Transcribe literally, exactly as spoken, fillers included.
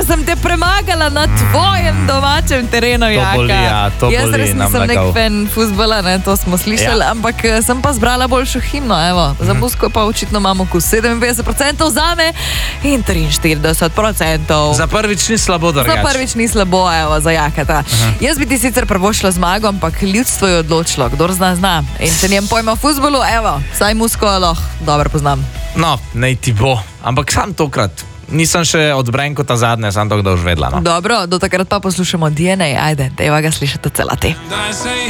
ker sem te premagala na tvojem domačem terenu, Jaka. To boli, ja, to Jaz boli, res nam nisem nek lagal. fan fuzbola, ne, to smo slišali, Ja. ampak eh, sem pa zbrala boljšo himno, evo. Za musko pa očitno imamo kus sedeminpetdeset procentov zame in triinštirideset procentov. Za prvič ni slabo, Za drugače. prvič ni slabo, evo, za Jakata. Uh-huh. Jaz bi ti sicer prvošla zmago, ampak ljudstvo je odločilo, kdor zna, zna. In če njem pojma o fuzbolu, evo, saj musko lahko dobro poznam. No, nej ti bo. Ampak sam tokrat. Nisem še od Brenkota zadnje, sam to kdo už vedla. No. Dobro, do takrat pa poslušamo D N A, ajde, deva ga slišati celati.